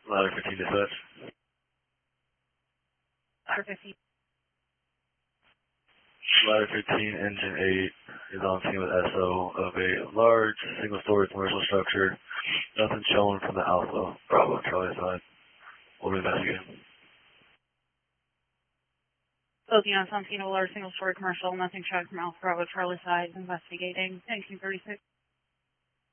Ladder 15 dispatch. Ladder 15. Ladder 15, engine 8 is on scene with SO of a large single-story commercial structure. Nothing shown from the Alpha Bravo Charlie side. We'll investigate. Okion, on scene of a large single-story commercial. Nothing shown from Alpha Bravo Charlie side. Investigating. 1936.